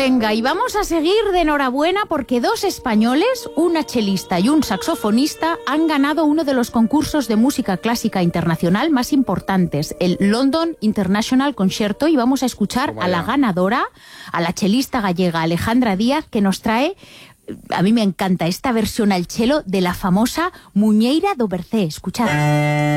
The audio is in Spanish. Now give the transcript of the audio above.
Venga, y vamos a seguir de enhorabuena porque 2 españoles, una chelista y un saxofonista, han ganado uno de los concursos de música clásica internacional más importantes, el London International Concerto, y vamos a escuchar a la ganadora, a la chelista gallega Alejandra Díaz, que nos trae, a mí me encanta esta versión al chelo de la famosa Muñeira do Bercé. Escuchad.